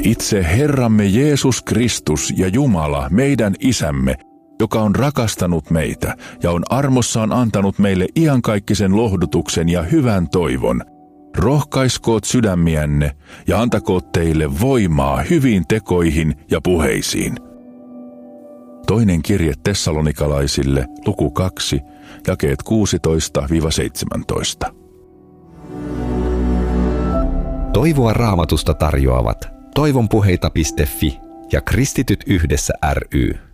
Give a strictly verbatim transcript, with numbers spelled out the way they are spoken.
Itse Herramme Jeesus Kristus ja Jumala, meidän Isämme, joka on rakastanut meitä ja on armossaan antanut meille iankaikkisen lohdutuksen ja hyvän toivon, rohkaiskoot sydämiänne ja antakoot teille voimaa hyviin tekoihin ja puheisiin. Toinen kirje tessalonikalaisille, luku kaksi, jakeet kuusitoista seitsemäntoista. Toivoa Raamatusta tarjoavat toivonpuheita piste fi ja Kristityt yhdessä ry.